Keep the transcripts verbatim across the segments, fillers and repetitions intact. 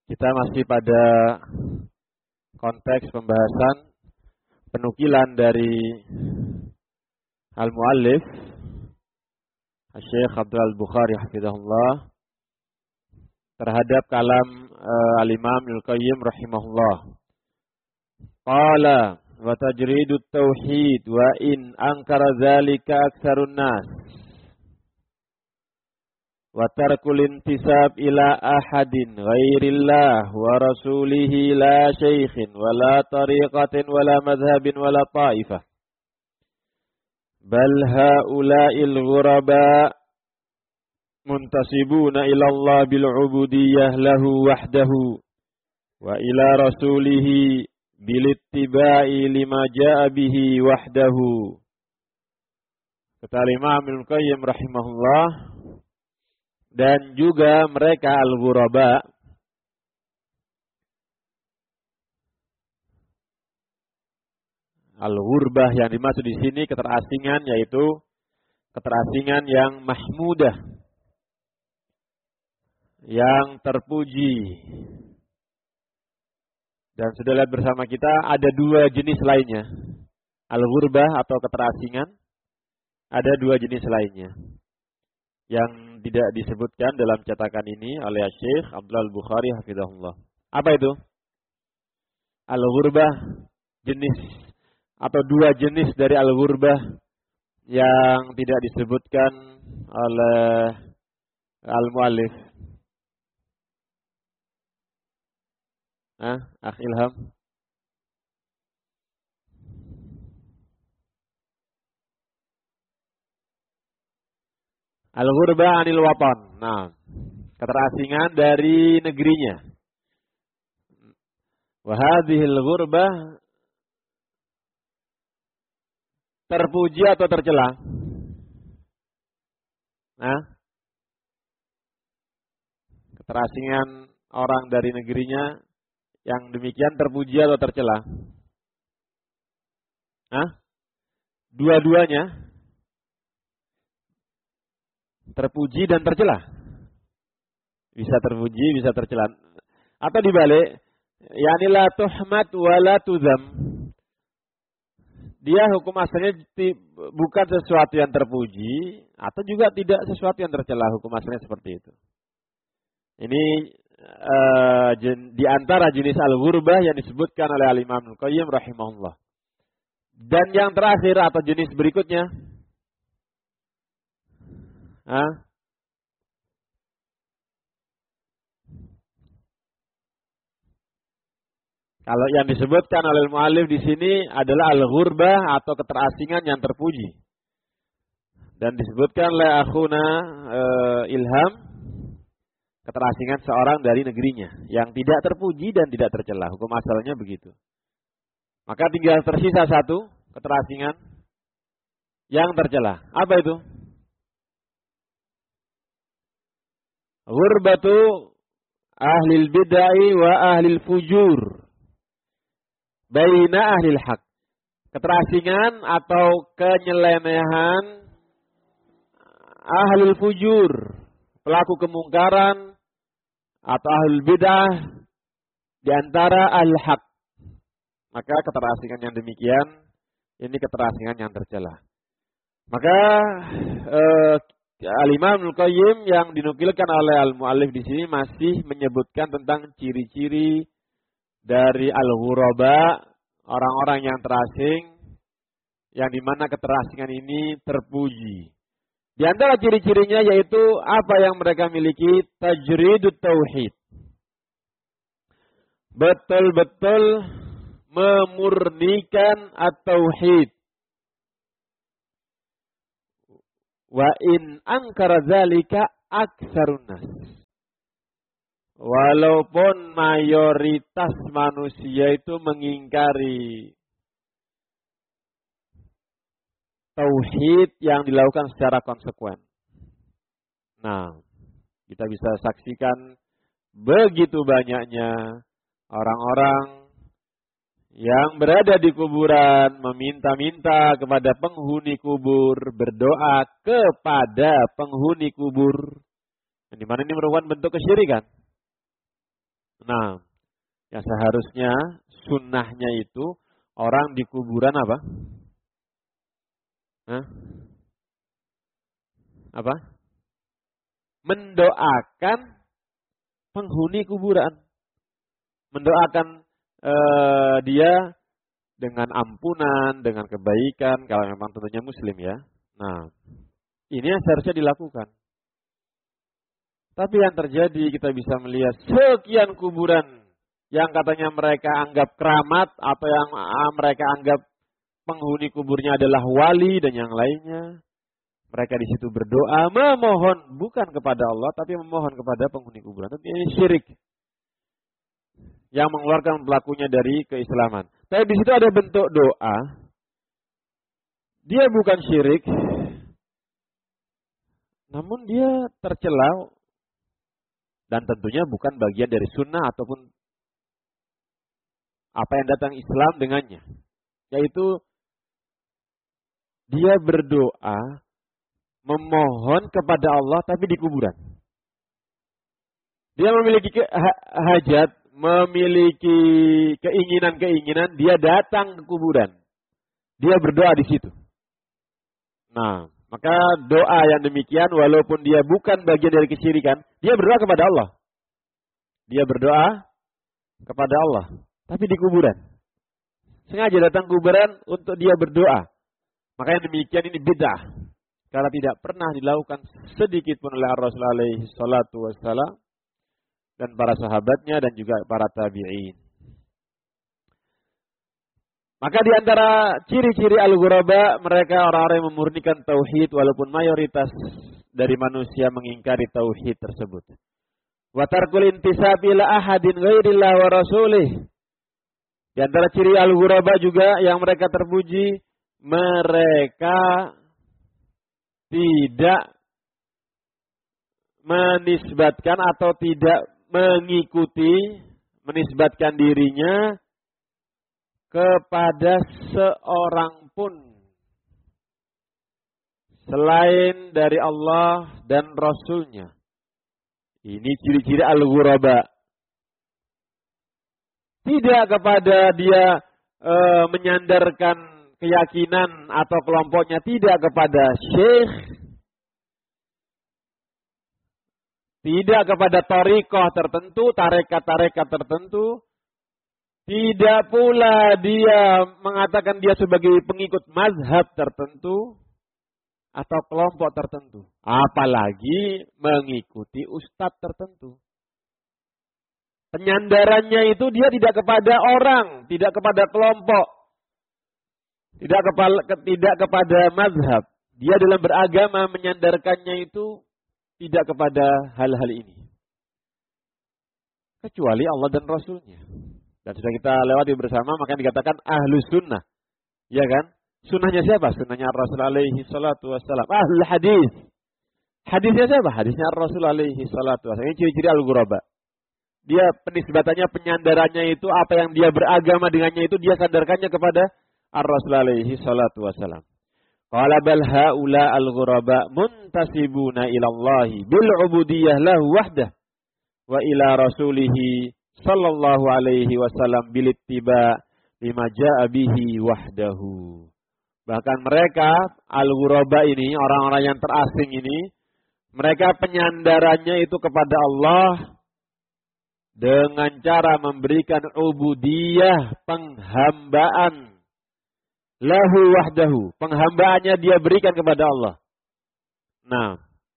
Kita masih pada konteks pembahasan penukilan dari al-muallif Syekh Abdul Al-Bukhari hafizahullah terhadap kalam uh, al-Imam Al-Qayyim rahimahullah. Qala wa tajridut tauhid wa in ankara dzalika aktsarun nas wa tarkul intisab ila ahadin ghairillah wa rasulihi la syaikhin wa la tariqatin wa la madhhabin wa la ta'ifah bal haula'il ghuraba muntasibuna ila Allah bil ubudiyyah lahu wahdahu wa ila rasulihi bil ittiba'i lima jaa bihi wahdahu. Kata Imam Al-Qayyim rahimahullah, dan juga mereka al-ghuraba, al-ghurbah yang dimaksud di sini keterasingan, yaitu keterasingan yang mahmudah, yang terpuji. Dan sudah lihat bersama kita ada dua jenis lainnya. Al-ghurbah atau keterasingan, ada dua jenis lainnya yang tidak disebutkan dalam cetakan ini oleh Syekh Abdul Al-Bukhari hafizahullah. Apa itu? Al-ghurbah, jenis atau dua jenis dari al-ghurbah yang tidak disebutkan oleh al-muallif. Ah, Akh Ilham. Al-ghurbah anil watan. Nah, keterasingan dari negerinya. Wa hadhil ghurbah, terpuji atau tercela? Nah, keterasingan orang dari negerinya yang demikian terpuji atau tercela? Nah, dua-duanya terpuji dan tercela. Bisa terpuji, bisa tercela. Atau dibalik, yani la tuhmad wa la tuzam. Dia hukum asalnya bukan sesuatu yang terpuji atau juga tidak sesuatu yang tercela, hukum asalnya seperti itu. Ini uh, jen, di antara jenis al-ghurbah yang disebutkan oleh al-Imam Al-Qayyim rahimahullah. Dan yang terakhir atau jenis berikutnya, Hah? Kalau yang disebutkan oleh muallif di sini adalah al-ghurbah atau keterasingan yang terpuji. Dan disebutkan oleh akhuna e, Ilham, keterasingan seorang dari negerinya yang tidak terpuji dan tidak tercela. Hukum asalnya begitu. Maka tinggal tersisa satu keterasingan yang tercela. Apa itu? Ghurbatu ahlil bid'ah wa ahlil fujur baina ahlil haq. Keterasingan atau kenyelenehan ahlul fujur, pelaku kemungkaran atau ahlul bid'ah di antara ahlul haq. Maka keterasingan yang demikian ini keterasingan yang tercela. Maka eh, Al-Imam Al-Qayyim yang dinukilkan oleh al-muallif di sini masih menyebutkan tentang ciri-ciri dari al-ghuraba, orang-orang yang terasing, yang dimana keterasingan ini terpuji. Di antara ciri-cirinya yaitu apa yang mereka miliki, tajridut tauhid. Betul-betul memurnikan at-tauhid. Wa in ankara dzalika aktsarun nas. Walaupun mayoritas manusia itu mengingkari tauhid yang dilakukan secara konsekuen. Nah, kita bisa saksikan begitu banyaknya orang-orang yang berada di kuburan meminta-minta kepada penghuni kubur, berdoa kepada penghuni kubur. Di mana ini merupakan bentuk kesyirikan. Nah, yang seharusnya sunnahnya itu orang di kuburan apa? Hah? Apa? Mendoakan penghuni kuburan. Mendoakan eh, dia dengan ampunan, dengan kebaikan, kalau memang tentunya muslim ya. Nah, ini yang seharusnya dilakukan. Tapi yang terjadi kita bisa melihat sekian kuburan yang katanya mereka anggap keramat atau yang mereka anggap penghuni kuburnya adalah wali dan yang lainnya. Mereka di situ berdoa, memohon bukan kepada Allah tapi memohon kepada penghuni kuburan. Tapi ini syirik yang mengeluarkan pelakunya dari keislaman. Tapi di situ ada bentuk doa. Dia bukan syirik, namun dia tercela dan tentunya bukan bagian dari sunnah ataupun apa yang datang Islam dengannya. Yaitu dia berdoa, memohon kepada Allah tapi di kuburan. Dia memiliki hajat, memiliki keinginan-keinginan, dia datang ke kuburan. Dia berdoa di situ. Nah, maka doa yang demikian walaupun dia bukan bagian dari kesyirikan, dia berdoa kepada Allah. Dia berdoa kepada Allah, tapi di kuburan. Sengaja datang ke kuburan untuk dia berdoa. Maka yang demikian ini bid'ah. Karena tidak pernah dilakukan sedikit pun oleh Rasulullah alaihi salatu wassalam dan para sahabatnya dan juga para tabi'in. Maka di antara ciri-ciri al-ghuraba, mereka orang-orang yang memurnikan tauhid walaupun mayoritas dari manusia mengingkari tauhid tersebut. Wa tarkul intisab ila ahadin ghairillah wa rasulih. Di antara ciri al-ghuraba juga yang mereka terpuji, mereka tidak menisbatkan atau tidak mengikuti, menisbatkan dirinya kepada seorang pun selain dari Allah dan Rasulnya. Ini ciri-ciri al-ghuraba. Tidak kepada dia e, menyandarkan keyakinan atau kelompoknya, tidak kepada syekh, tidak kepada thariqah tertentu, tarekat-tarekat tertentu. Tidak pula dia mengatakan dia sebagai pengikut mazhab tertentu atau kelompok tertentu. Apalagi mengikuti ustadz tertentu. Penyandarannya itu dia tidak kepada orang, tidak kepada kelompok, tidak kepada, tidak kepada mazhab. Dia dalam beragama menyandarkannya itu tidak kepada hal-hal ini. Kecuali Allah dan Rasulnya. Dan sudah kita lewati bersama, maka dikatakan ahlus sunnah. Ya kan? Sunnahnya siapa? Sunnahnya Rasul alaihi salatu wassalam. Ahlul hadis. Hadisnya siapa? Hadisnya Rasul alaihi salatu wassalam. Ini ciri-ciri al-ghuraba. Dia penisbatannya, penyandarannya itu, apa yang dia beragama dengannya itu, dia sandarkannya kepada Ar-Rasul alaihi salatu wassalam. Qala bal haula al-ghuraba muntasibuna ila Allahi bil ubudiyah lahu wahdah wa ila rasulihi sallallahu alaihi wasallam bil ittiba lima jaa bihi wahdahu. Bahkan mereka al-ghuraba ini, orang-orang yang terasing ini, mereka penyandarannya itu kepada Allah dengan cara memberikan ubudiyah, penghambaan, lahu wahdahu, penghambaannya dia berikan kepada Allah. Nah,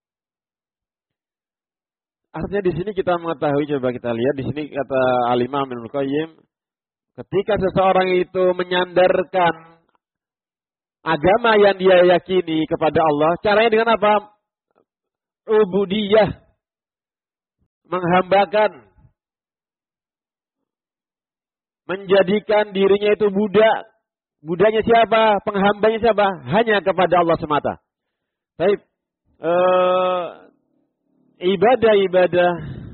artinya di sini kita mengetahui, coba kita lihat di sini kata Al-Imam Ibnu Qayyim, ketika seseorang itu menyandarkan agama yang dia yakini kepada Allah, caranya dengan apa? Ubudiyah, menghambakan, menjadikan dirinya itu budak. Budaknya siapa? Penghambanya siapa? Hanya kepada Allah semata. Baik, eh, ibadah-ibadah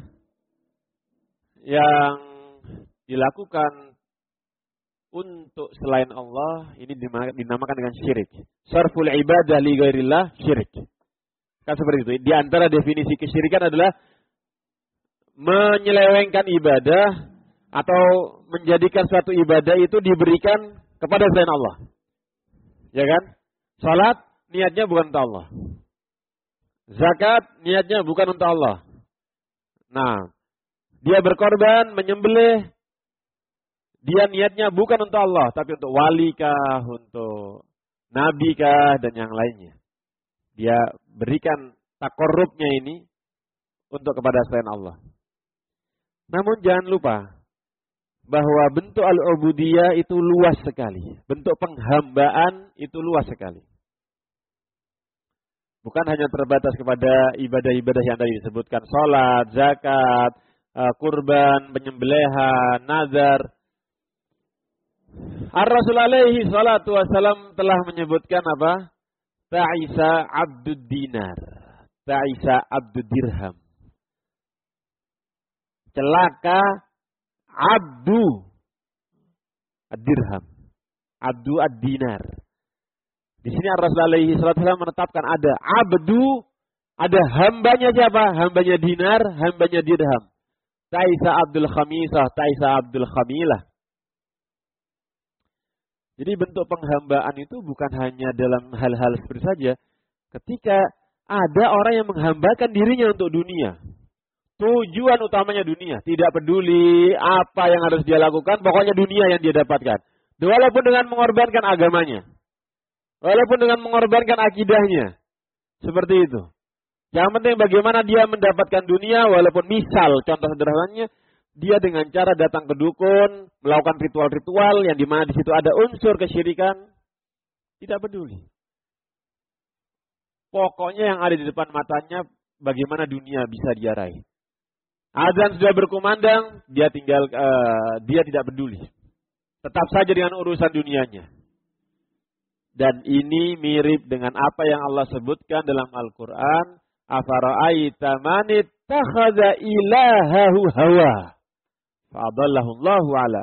yang dilakukan untuk selain Allah ini dinamakan dengan syirik. Sarful ibadah li ghairillah syirik. Kan seperti itu. Di antara definisi kesyirikan adalah menyelewengkan ibadah atau menjadikan suatu ibadah itu diberikan kepada selain Allah. Ya kan? Salat niatnya bukan untuk Allah. Zakat niatnya bukan untuk Allah. Nah, dia berkorban, menyembelih, dia niatnya bukan untuk Allah, tapi untuk wali kah, untuk nabi kah, dan yang lainnya. Dia berikan takorrubnya ini untuk kepada selain Allah. Namun jangan lupa bahwa bentuk al-ubudiyah itu luas sekali. Bentuk penghambaan itu luas sekali. Bukan hanya terbatas kepada ibadah-ibadah yang tadi disebutkan. Salat, zakat, kurban, penyembelihan, nazar. Ar-Rasul alaihi salatu wassalam telah menyebutkan apa? Ta'isa abdud dinar. Ta'isa abdud dirham. Celaka abdu ad-dirham. Abdu ad-dinar. Di sini Rasul alaihi salatu wasallam menetapkan ada abdu, ada hambanya siapa? Hambanya dinar, hambanya dirham. Ta'isa abdul khamisah, ta'isa abdul khamilah. Jadi bentuk penghambaan itu bukan hanya dalam hal-hal seperti saja. Ketika ada orang yang menghambakan dirinya untuk dunia. Tujuan utamanya dunia. Tidak peduli apa yang harus dia lakukan, pokoknya dunia yang dia dapatkan. Walaupun dengan mengorbankan agamanya. Walaupun dengan mengorbankan akidahnya. Seperti itu. Yang penting bagaimana dia mendapatkan dunia, walaupun misal, contoh sederhananya, dia dengan cara datang ke dukun, melakukan ritual-ritual yang dimana di situ ada unsur kesyirikan, tidak peduli. Pokoknya yang ada di depan matanya, bagaimana dunia bisa dia raih. Azan sudah berkumandang, dia tinggal, uh, dia tidak peduli. Tetap saja dengan urusan dunianya. Dan ini mirip dengan apa yang Allah sebutkan dalam Al-Quran. Afara'aita man ittakhadha ilahahu hawa. Fa'adallahu Allahu ala.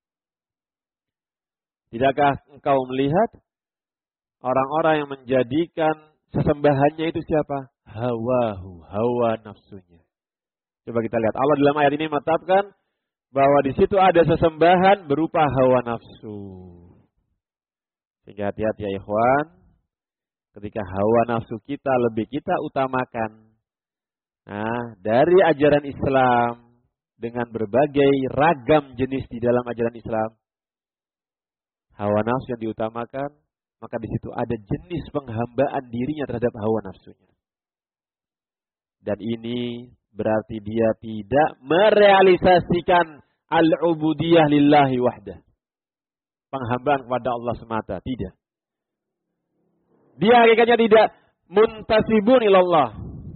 Tidakkah engkau melihat orang-orang yang menjadikan sesembahannya itu siapa? Hawahu, hawa nafsunya. Coba kita lihat. Allah dalam ayat ini menetapkan bahwa di situ ada sesembahan berupa hawa nafsu. Sehingga hati-hati ya ikhwan. Ketika hawa nafsu kita lebih kita utamakan. Nah, dari ajaran Islam dengan berbagai ragam jenis di dalam ajaran Islam. Hawa nafsu yang diutamakan, maka di situ ada jenis penghambaan dirinya terhadap hawa nafsunya. Dan ini berarti dia tidak merealisasikan al-ubudiyah lillahi wahdah. Penghambaan kepada Allah semata, tidak. Dia hakikatnya tidak muntasibun ilallah.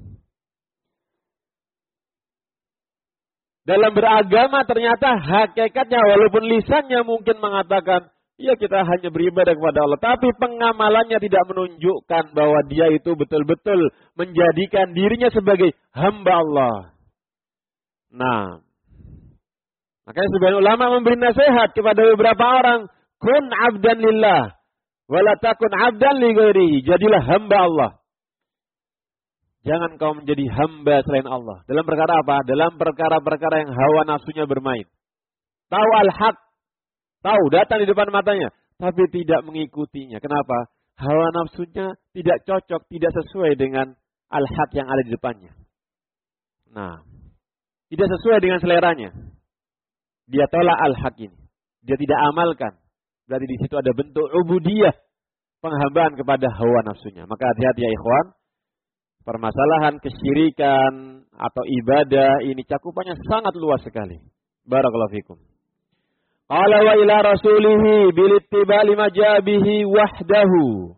Dalam beragama ternyata hakikatnya walaupun lisannya mungkin mengatakan, ya kita hanya beribadah kepada Allah. Tapi pengamalannya tidak menunjukkan bahwa dia itu betul-betul menjadikan dirinya sebagai hamba Allah. Nah, makanya sebagian ulama memberi nasihat kepada beberapa orang. Kun abdan lillah. Wala takun abdan li ghairihi. Jadilah hamba Allah. Jangan kau menjadi hamba selain Allah. Dalam perkara apa? Dalam perkara-perkara yang hawa nafsunya bermain. Tahu al-haq. Tahu, datang di depan matanya. Tapi tidak mengikutinya. Kenapa? Hawa nafsunya tidak cocok, tidak sesuai dengan al-haq yang ada di depannya. Nah, tidak sesuai dengan seleranya. Dia tolak al-haq ini. Dia tidak amalkan. Berarti di situ ada bentuk ubudiyah. Penghambaan kepada hawa nafsunya. Maka hati-hati ya ikhwan. Permasalahan kesyirikan atau ibadah ini cakupannya sangat luas sekali. Barakallahu fikum. Qala wa ila rasulihi bilittiba'i majabihi wahdahu.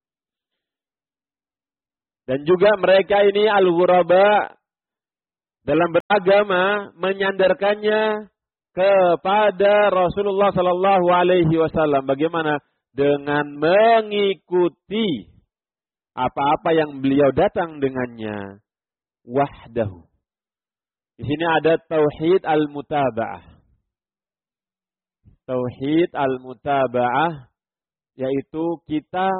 Dan juga mereka ini al-ghuraba dalam beragama menyandarkannya kepada Rasulullah sallallahu alaihi wasallam. Bagaimana? Dengan mengikuti apa-apa yang beliau datang dengannya. Wahdahu. Di sini ada tauhid al-mutaba'ah. Tauhid al-mutaba'ah yaitu kita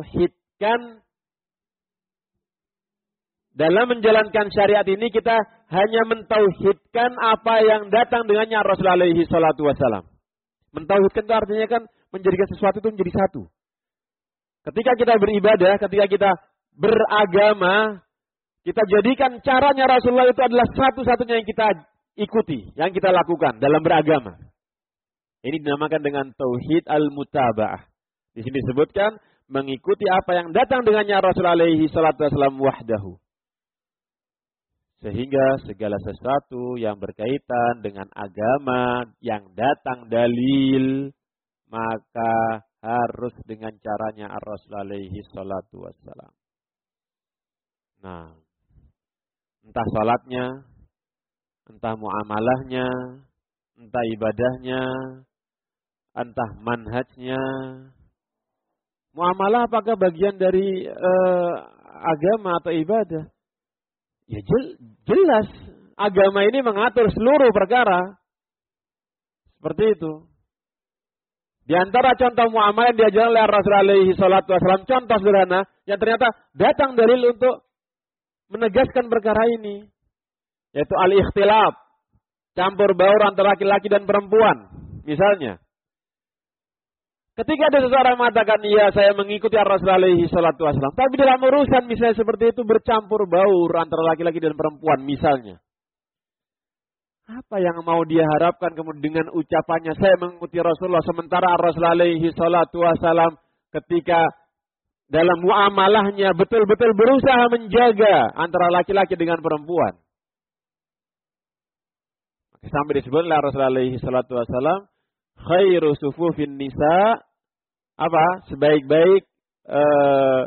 mentauhidkan dalam menjalankan syariat ini kita hanya mentauhidkan apa yang datang dengannya Rasulullah alaihi salatu wassalam. Mentauhidkan itu artinya kan menjadikan sesuatu itu menjadi satu. Ketika kita beribadah, ketika kita beragama, kita jadikan caranya Rasulullah itu adalah satu-satunya yang kita ikuti, yang kita lakukan dalam beragama. Ini dinamakan dengan tauhid al-mutaba'ah. Di sini disebutkan mengikuti apa yang datang dengannya Rasulullah alaihi salatu wasallam wahdahu. Sehingga segala sesuatu yang berkaitan dengan agama yang datang dalil, maka harus dengan caranya Rasulullah alaihi salatu wasallam. Nah, entah salatnya, entah muamalahnya, entah ibadahnya, entah manhajnya. Muamalah apakah bagian dari uh, agama atau ibadah? Ya jelas, agama ini mengatur seluruh perkara. Seperti itu. Di antara contoh muamalah yang diajarkan oleh Rasulullah alaihi salatu wasallam, contoh sederhana yang ternyata datang dalil untuk menegaskan perkara ini, yaitu al-ikhtilaf, campur baur antara laki-laki dan perempuan. Misalnya, ketika ada seseorang mengatakan, iya saya mengikuti Rasulullah alaihi salatu wasallam, tapi dalam urusan misalnya seperti itu bercampur baur antara laki-laki dan perempuan misalnya. Apa yang mau dia harapkan kemudian dengan ucapannya saya mengikuti Rasulullah, sementara Rasulullah alaihi salatu wasallam ketika dalam muamalahnya betul-betul berusaha menjaga antara laki-laki dengan perempuan. Sampai disebut oleh Rasulullah alaihi salatu wasallam, khairu sufufin nisa, apa? Sebaik-baik uh,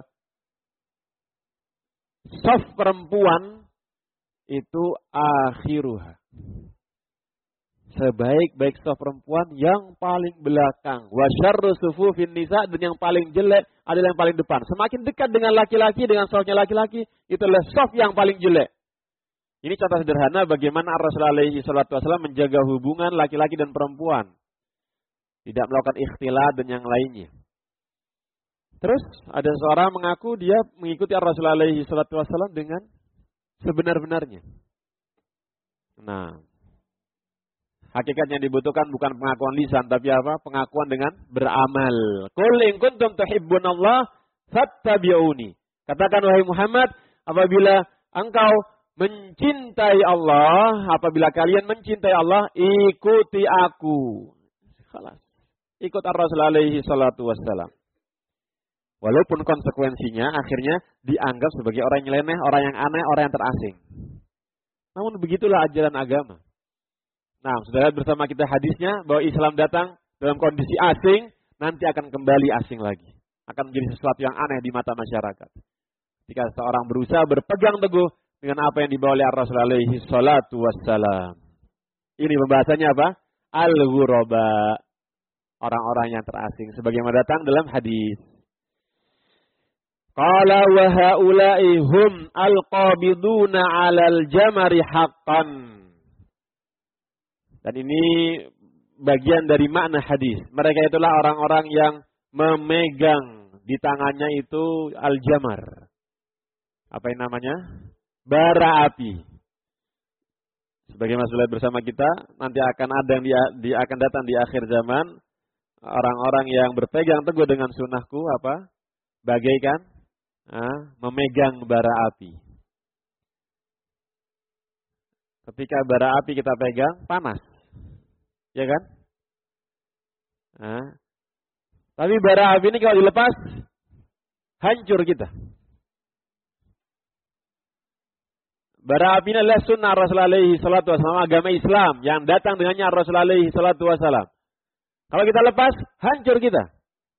saf perempuan itu akhiruha. Sebaik-baik saf perempuan yang paling belakang. Wa syarru sufufin nisa, dan yang paling jelek adalah yang paling depan. Semakin dekat dengan laki-laki, dengan safnya laki-laki, itulah saf yang paling jelek. Ini contoh sederhana bagaimana Rasulullah alaihi salatu wasallam menjaga hubungan laki-laki dan perempuan. Tidak melakukan ikhtilat dan yang lainnya. Terus ada seorang mengaku dia mengikuti Rasulullah alaihi salatu wasallam dengan sebenar-benarnya. Nah, hakikat yang dibutuhkan bukan pengakuan lisan, tapi apa? Pengakuan dengan beramal. Qul in kuntum tuhibbunallah fattabi'uni. Katakan wahai Muhammad, apabila engkau mencintai Allah, apabila kalian mencintai Allah, ikuti aku. Khalas. Ikut Rasulullah alaihi salatu wassalam. Walaupun konsekuensinya akhirnya dianggap sebagai orang yang nyeleneh, orang yang aneh, orang yang terasing. Namun begitulah ajaran agama. Nah, sudah lihat bersama kita hadisnya bahwa Islam datang dalam kondisi asing, nanti akan kembali asing lagi. Akan menjadi sesuatu yang aneh di mata masyarakat. Jika seorang berusaha berpegang teguh dengan apa yang dibawa oleh Rasulullah alaihi salatu wassalam. Ini pembahasannya apa? Al-ghuraba. Orang-orang yang terasing. Sebagaimana datang dalam hadis. Qala wa haula'i hum al-qabiduna 'alal jamari haqqan. Dan ini bagian dari makna hadis. Mereka itulah orang-orang yang memegang di tangannya itu al-jamar. Apa yang namanya? Bara api. Sebagaimana sudah bersama kita, nanti akan ada yang dia, dia akan datang di akhir zaman. Orang-orang yang berpegang teguh dengan sunnahku, apa? Bagaikan ah, memegang bara api. Ketika bara api kita pegang, panas. Ya kan? Ah. Tapi bara api ini kalau dilepas, hancur kita. Bara api ini adalah sunnah Rasulullah alaihi salatu wasallam, agama Islam yang datang dengannya Rasulullah alaihi salatu wasallam. Kalau kita lepas, hancur kita.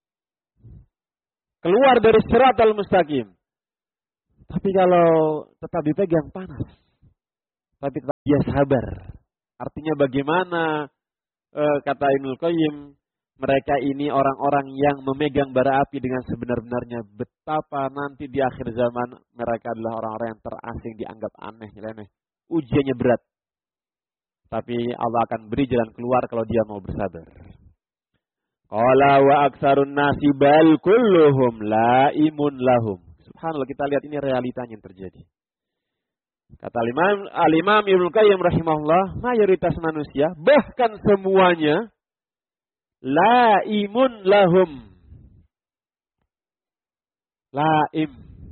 Keluar dari siratal mustaqim. Tapi kalau tetap dipegang, panas. Tapi tetap dia sabar. Artinya bagaimana, e, kata Ibnul Qayyim, mereka ini orang-orang yang memegang bara api dengan sebenar-benarnya. Betapa nanti di akhir zaman mereka adalah orang-orang yang terasing, dianggap aneh, nyeleneh. Ujiannya berat. Tapi Allah akan beri jalan keluar kalau dia mau bersabar. Qala wa aktsarun nasi bal kulluhum laimun lahum. Subhanallah, kita lihat ini realitanya yang terjadi. Kata Imam Al-Imam Ibnu Qayyim rahimahullah, mayoritas manusia, bahkan semuanya, laimun lahum. Laim.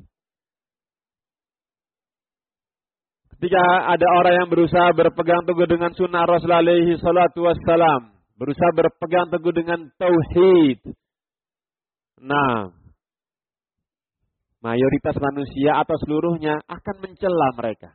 Ketika ada orang yang berusaha berpegang teguh dengan sunnah Rasul alaihi salatu wassalam, berusaha berpegang teguh dengan tauhid. Nah, mayoritas manusia atau seluruhnya akan mencela mereka.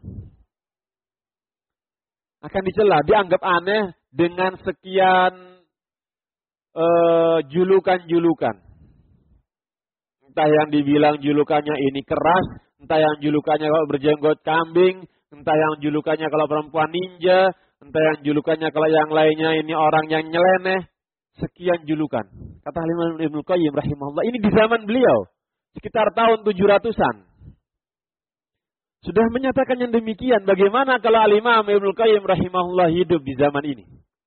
Akan dicela, dianggap aneh dengan sekian uh, julukan-julukan. Entah yang dibilang julukannya ini keras, entah yang julukannya kalau berjenggot kambing, entah yang julukannya kalau perempuan ninja, entah yang julukannya kalau yang lainnya ini orang yang nyeleneh. Sekian julukan. Kata Imam Ibnu Qayyim rahimahullah, ini di zaman beliau. Sekitar tahun tujuh ratusan. Sudah menyatakan yang demikian. Bagaimana kalau Al-Imam Ibnu Qayyim rahimahullah hidup di zaman ini?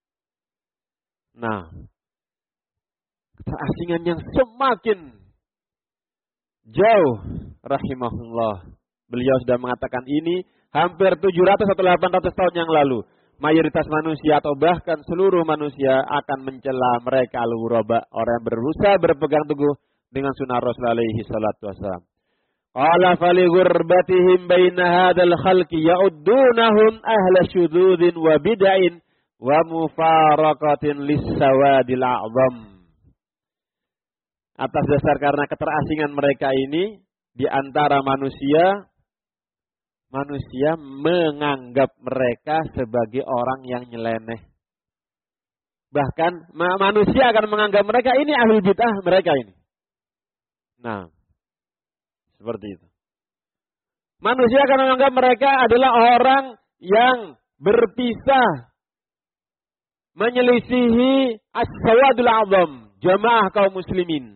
Nah, keterasingan yang semakin jauh rahimahullah. Beliau sudah mengatakan ini hampir tujuh ratus atau delapan ratus tahun yang lalu. Mayoritas manusia atau bahkan seluruh manusia akan mencela mereka al-ghuraba, orang yang berusaha berpegang teguh dengan sunnah Rasul alaihi salatu wassalam. Qala fali ghurbatihim baina hadzal khalqi ya'uddunahum ahla syudzudin wa bid'ain wa mufaraqatin lis-sawadil a'zam. Atas dasar karena keterasingan mereka ini di antara manusia, manusia menganggap mereka sebagai orang yang nyeleneh. Bahkan manusia akan menganggap mereka ini ahlul bid'ah, mereka ini. Nah, seperti itu. Manusia akan menganggap mereka adalah orang yang berpisah, menyelisihi as-sawadul a'zam, jamaah kaum muslimin.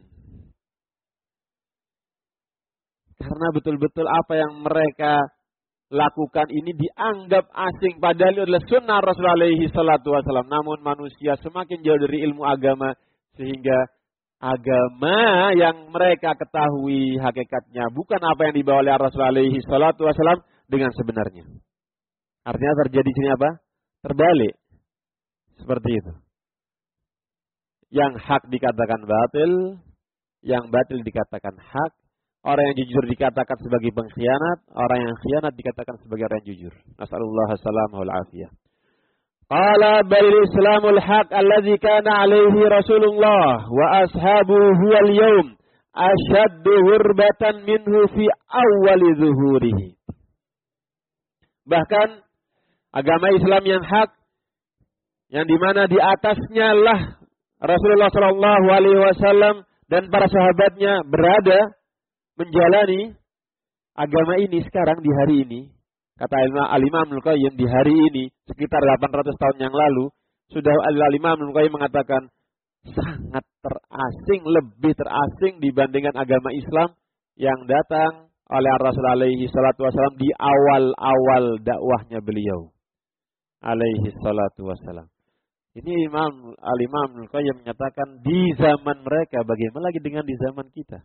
Karena betul-betul apa yang mereka lakukan ini dianggap asing, padahal itu adalah sunnah Rasul alaihi salatu wassalam. Namun manusia semakin jauh dari ilmu agama, sehingga agama yang mereka ketahui hakikatnya bukan apa yang dibawa oleh Rasul alaihi salatu wassalam dengan sebenarnya. Artinya terjadi sini apa? Terbalik. Seperti itu. Yang hak dikatakan batil, yang batil dikatakan hak. Orang yang jujur dikatakan sebagai pengkhianat, orang yang khianat dikatakan sebagai orang yang jujur. Nasallallahu alaihi wal afiyah. Qala balil islamul haq alladzi kana alaihi Rasulullah wa ashabuhu wal yawm ashaddu hurbatan minhu fi awwali zuhurihi. Bahkan agama Islam yang hak, yang dimana di atasnya lah Rasulullah sallallahu alaihi wasallam dan para sahabatnya berada menjalani agama ini sekarang di hari ini. Kata Al-Imam Ibnu Qayyim, di hari ini sekitar delapan ratus tahun yang lalu sudah Al-Imam Ibnu Qayyim mengatakan sangat terasing, lebih terasing dibandingkan agama Islam yang datang oleh Rasul alaihi salatu wasallam di awal-awal dakwahnya beliau alaihi salatu wasallam. Ini Imam Al-Imam Ibnu Qayyim menyatakan di zaman mereka, bagaimana lagi dengan di zaman kita?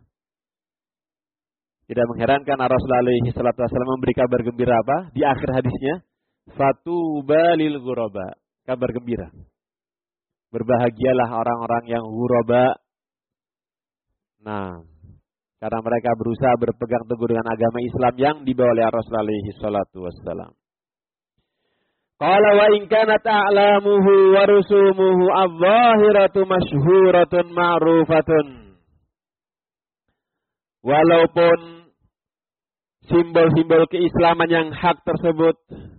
Tidak mengherankan Rasulullah alaihi salatu wasallam memberi kabar gembira apa? Di akhir hadisnya, fatuba lil ghuraba, kabar gembira. Berbahagialah orang-orang yang ghuraba. Nah, karena mereka berusaha berpegang teguh dengan agama Islam yang dibawa oleh Rasulullah alaihi salatu wasallam. Qala wa in kanat a'lamuhu wa rusumuhu adh-dhahiratu masyhuratun ma'rufatun. Walaupun simbol-simbol keislaman yang hak tersebut,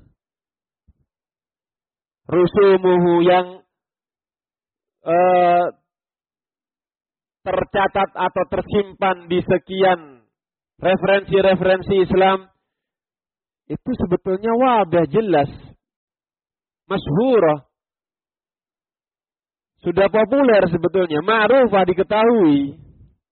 rusumuhu yang uh, tercatat atau tersimpan di sekian referensi-referensi Islam, itu sebetulnya wadah jelas, masyhurah, sudah populer sebetulnya, ma'rufah, diketahui.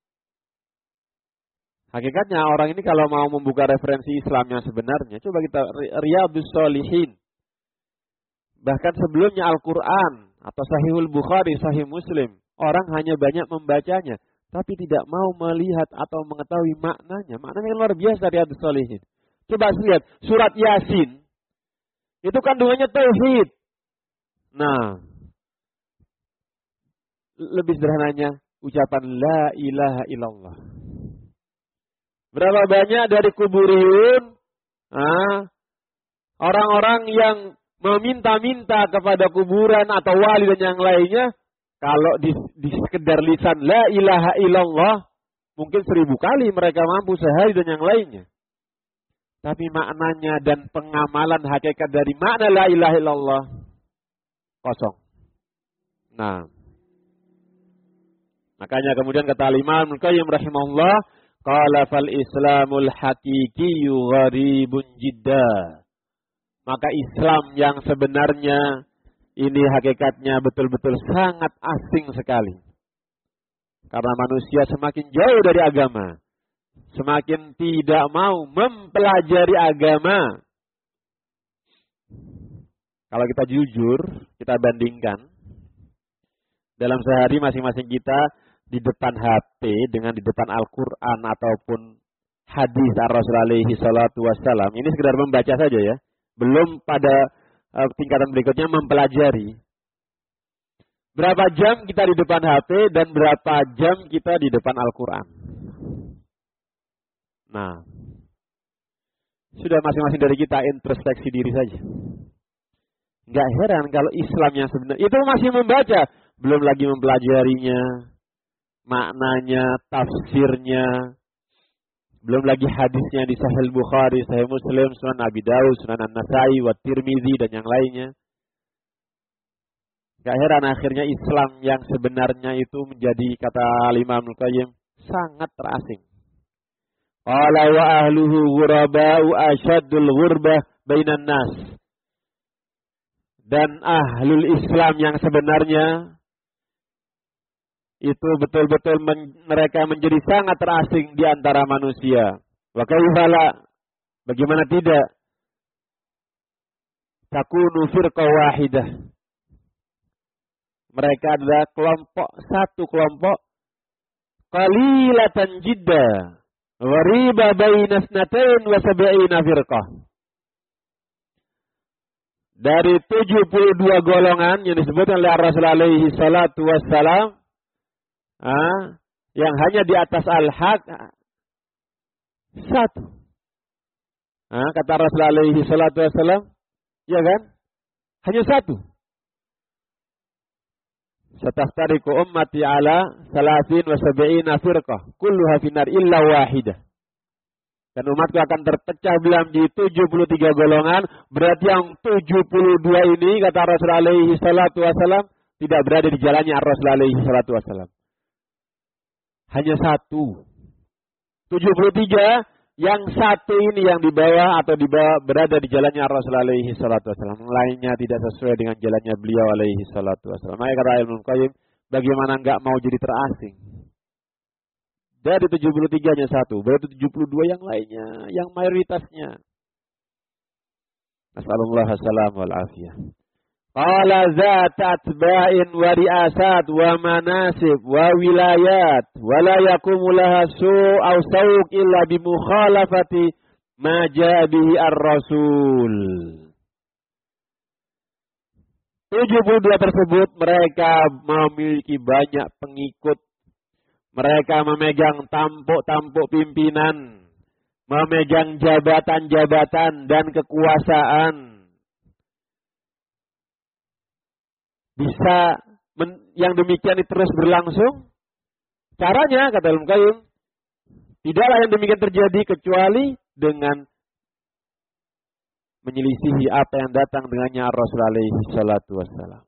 Hakikatnya orang ini kalau mau membuka referensi Islam yang sebenarnya, coba kita Riyadhus Shalihin. Bahkan sebelumnya Al-Quran atau Sahihul Bukhari, Sahih Muslim, orang hanya banyak membacanya, tapi tidak mau melihat atau mengetahui maknanya. Maknanya luar biasa Riyadhus Shalihin. Coba lihat surat Yasin. Itu kandungannya tauhid. Nah, lebih sederhananya ucapan la ilaha illallah. Berapa banyak dari kuburiyun, ah, orang-orang yang meminta-minta kepada kuburan atau wali dan yang lainnya, kalau di, di sekedar lisan la ilaha illallah, mungkin seribu kali mereka mampu sehari dan yang lainnya. Tapi maknanya dan pengamalan hakikat dari makna la ilaha illallah kosong. Nah, makanya kemudian kata Imam Ibnu Qayyim rahimahullah, qala fal islamul haqiqiyyu gharibun jidda. Maka Islam yang sebenarnya ini hakikatnya betul-betul sangat asing sekali. Karena manusia semakin jauh dari agama, semakin tidak mau mempelajari agama. Kalau kita jujur, kita bandingkan. Dalam sehari masing-masing kita di depan H P dengan di depan Al-Quran ataupun hadis Rasulullah alaihi salatu wassalam. Ini sekedar membaca saja ya. Belum pada uh, tingkatan berikutnya mempelajari. Berapa jam kita di depan H P dan berapa jam kita di depan Al-Quran. Nah, sudah masing-masing dari kita introspeksi diri saja. Nggak heran kalau Islam yang sebenarnya itu masih membaca, belum lagi mempelajarinya, maknanya, tafsirnya, belum lagi hadisnya di Sahih Bukhari, Sahih Muslim, Sunan Abi Dawud, Sunan An-Nasai, wa Tirmidzi dan yang lainnya. Nggak heran akhirnya Islam yang sebenarnya itu menjadi kata Imam Ibnu Qayyim sangat terasing. Qala wa ahluhu ghuraba'u asyaddul ghurbah bainan nas. Dan ahlul Islam yang sebenarnya itu betul-betul men, mereka menjadi sangat terasing di antara manusia. Wa kaifala, bagaimana tidak? Takunu firqah wahidah. Mereka adalah kelompok, satu kelompok qalilatan jidda wa riba baina isnatain wa sab'ina firqah. Dari tujuh puluh dua golongan yang disebutkan oleh Rasulullah alaihi salatu wassalam, ah, yang hanya di atas al-haq satu. Ah, kata Rasulullah alaihi salatu wassalam, ya kan? Hanya satu. Sataftariqu ummati ala salasin wa sab'ina firqah, kulluha finnar illa wahidah. Dan umatku akan terpecah belah menjadi tujuh puluh tiga golongan. Berarti yang tujuh puluh dua ini, kata Rasulullah alaihi salatu wassalam, tidak berada di jalannya Rasulullah alaihi salatu wassalam. Hanya satu. tujuh puluh tiga, yang satu ini yang di bawah atau di bawah berada di jalannya Rasulullah alaihi salatu wassalam. Lainnya tidak sesuai dengan jalannya beliau alaihi salatu wassalam. Maka kata Ibnu Qayyim, bagaimana enggak mau jadi terasing? Dari tujuh puluh tiga nya satu, berarti tujuh puluh dua yang lainnya, yang mayoritasnya. Nasallallahu assalam wal afiyah. Qala zat atba'in wa ri'asat wa manasib wa wilayat wa la yakumu laha su' aw sawq illa bi mukhalafati ma ja'a bihi ar-rasul. tujuh puluh dua tersebut mereka memiliki banyak pengikut. Mereka memegang tampuk-tampuk pimpinan, memegang jabatan-jabatan dan kekuasaan. Bisa men, yang demikian itu terus berlangsung? Caranya, kata Ibnu Qayyim, tidaklah yang demikian terjadi kecuali dengan menyelisihi apa yang datang dengannya Rasulullah alaihi salatu wassalam.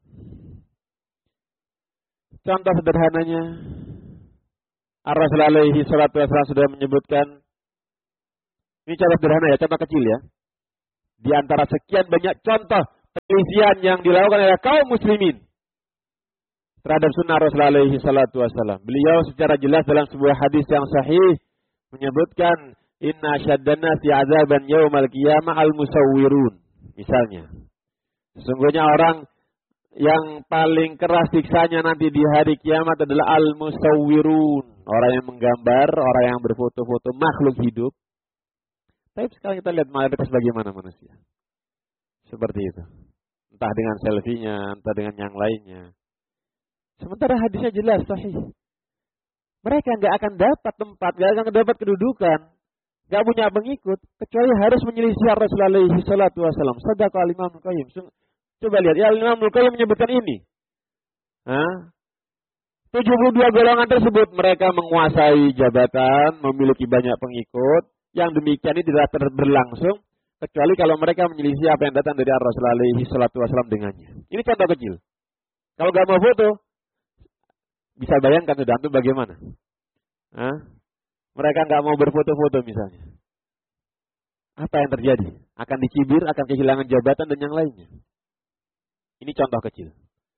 Contoh sederhananya, Rasulullah alaihi salatu wassalam sudah menyebutkan, ini contoh sederhana ya, contoh kecil ya. Di antara sekian banyak contoh pelisian yang dilakukan oleh kaum muslimin terhadap sunnah Rasulullah alaihi salatu wassalam. Beliau secara jelas dalam sebuah hadis yang sahih menyebutkan, inna syaddan nasi azaban yaumal qiyamah al-musawwirun. Misalnya, sesungguhnya orang yang paling keras siksanya nanti di hari kiamat adalah al-musawwirun. Orang yang menggambar, orang yang berfoto-foto makhluk hidup. Tapi sekarang kita lihat mayoritas bagaimana manusia. Seperti itu. Entah dengan selfie-nya, entah dengan yang lainnya. Sementara hadisnya jelas, sahih. Mereka nggak akan dapat tempat, nggak akan dapat kedudukan, nggak punya pengikut, kecuali harus menyelisih Rasulullah alaihi salatu wasallam. Shadaqa al-Imam Al-Qayyim. Coba lihat, ya Imam Al-Qayyim menyebutkan ini. Hah? tujuh puluh dua golongan tersebut mereka menguasai jabatan, memiliki banyak pengikut. Yang demikian ini tidak berlangsung kecuali kalau mereka menyelisih apa yang datang dari Rasulullah alaihi salatu wasallam dengannya. Ini contoh kecil. Kalau nggak mau foto, bisa bayangkan sudah antum bagaimana? Hah? Mereka nggak mau berfoto-foto misalnya. Apa yang terjadi? Akan dicibir, akan kehilangan jabatan dan yang lainnya. Ini contoh kecil.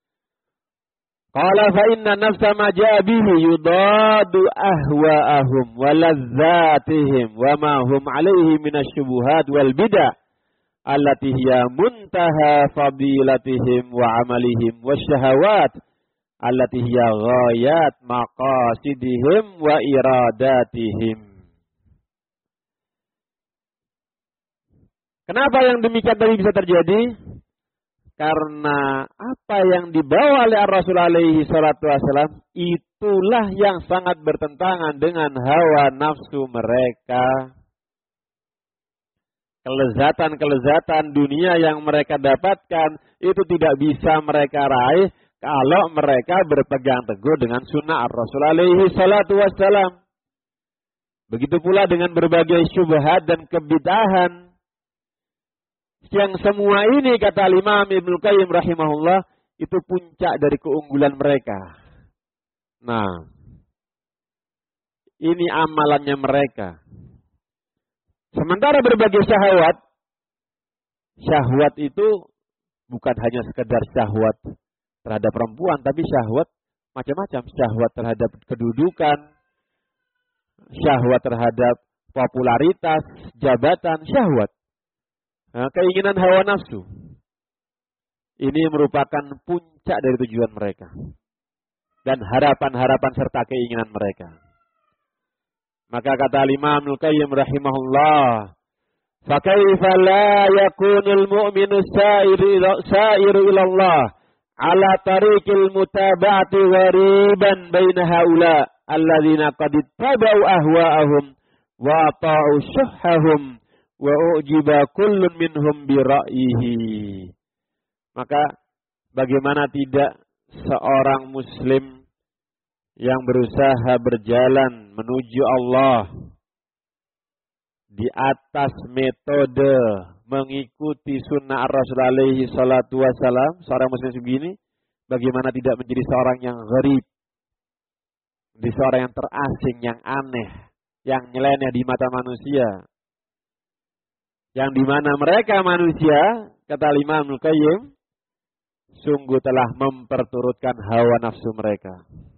Qala fa inna nafsa ma ja'a bihi yudadu ahwa'ahum wa lazzatihim wa ma hum 'alaihi minasyubuhat wal bid'ah allati hiya muntaha fadilatihim wa 'amalihim wasyahawat allati hiya ghayat maqasidihim wa iradatihim. Kenapa yang demikian tadi bisa terjadi? Karena apa yang dibawa oleh Rasul alaihi salatu wasallam itulah yang sangat bertentangan dengan hawa nafsu mereka. Kelezatan-kelezatan dunia yang mereka dapatkan itu tidak bisa mereka raih kalau mereka berpegang teguh dengan sunnah Rasul alaihi salatu wasallam. Begitu pula dengan berbagai syubhat dan kebid'ahan. Yang semua ini kata Imam Ibnu Qayyim rahimahullah itu puncak dari keunggulan mereka. Nah, ini amalannya mereka. Sementara berbagai syahwat, syahwat itu bukan hanya sekedar syahwat terhadap perempuan, tapi syahwat macam-macam. Syahwat terhadap kedudukan, syahwat terhadap popularitas, jabatan, syahwat. Nah, keinginan hawa nafsu. Ini merupakan puncak dari tujuan mereka. Dan harapan-harapan serta keinginan mereka. Maka kata Imam Al-Qayyim rahimahullah, "Fakaifa la yakunul mu'minu sa'iru ila Allah ala tariqil mutaba'ati ghariban baina haula alladzina qad ittaba'u ahwa'ahum wa ata'u syuhhahum wa ujiba kullun minhum bi ra'yihi." Maka bagaimana tidak seorang muslim yang berusaha berjalan menuju Allah di atas metode mengikuti sunnah Rasul alaihi salatu wasalam, seorang muslim begini, bagaimana tidak menjadi seorang yang gharib, menjadi seorang yang terasing, yang aneh, yang nyeleneh di mata manusia. Yang dimana mereka manusia, kata Imam Al-Qayyim, sungguh telah memperturutkan hawa nafsu mereka.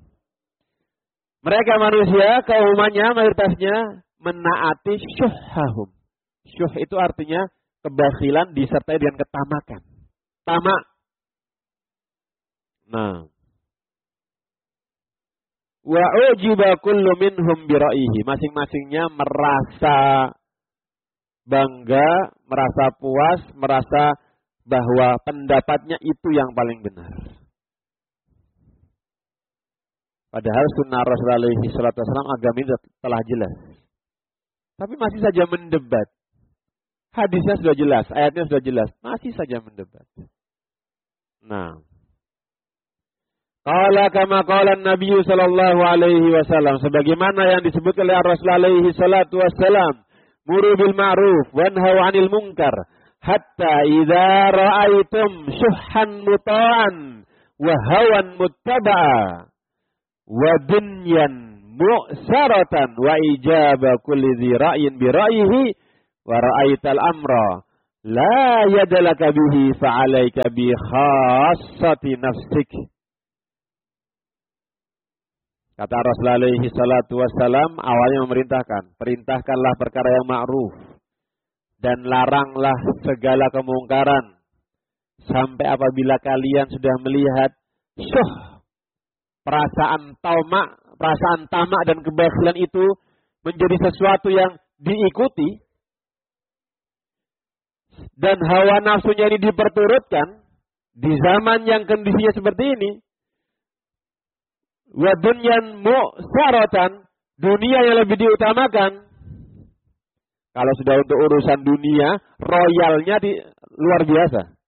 Mereka manusia, keumumannya, mayoritasnya menaati syuhhahum. Syuh itu artinya kebakhilan disertai dengan ketamakan. Tamak. Nah. Wa ujiba kullu minhum bi ra'yihi. Masing-masingnya merasa bangga, merasa puas, merasa bahwa pendapatnya itu yang paling benar. Padahal sunnah Rasulullah alaihi salatu wasallam agama ini telah jelas. Tapi masih saja mendebat. Hadisnya sudah jelas, ayatnya sudah jelas, masih saja mendebat. Nah. Qala kama qala Nabi sallallahu alaihi wasallam, sebagaimana yang disebutkan oleh Rasulullah alaihi salatu wasallam, muru bil ma'ruf wanhau 'anil munkar hatta idza ra'aitum syuhhan muta'an wa hawan muttaba'a wa dunyan mu'saratan wa ijaba kulli dhi ra'yin bi ra'yihi wa ra'aital amra la yadalaka bihi fa'alaika bi khassati nafsik. Kata Rasulullah alaihi salatu wassalam awalnya memerintahkan, perintahkanlah perkara yang ma'ruf dan laranglah segala kemungkaran sampai apabila kalian sudah melihat syuh, perasaan tamak, perasaan tamak dan kebakhilan itu menjadi sesuatu yang diikuti, dan hawa nafsunya ini diperturutkan di zaman yang kondisinya seperti ini, wa dunyan mu'saratan, dunia yang lebih diutamakan. Kalau sudah untuk urusan dunia, royalnya di, luar biasa.